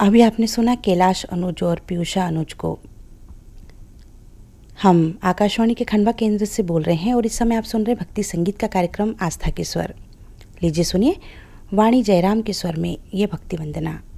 अभी आपने सुना कैलाश अनुज और पीयूषा अनुज को। हम आकाशवाणी के खंडवा केंद्र से बोल रहे हैं और इस समय आप सुन रहे भक्ति संगीत का कार्यक्रम आस्था के स्वर। लीजिए सुनिए वाणी जयराम के स्वर में ये भक्ति वंदना।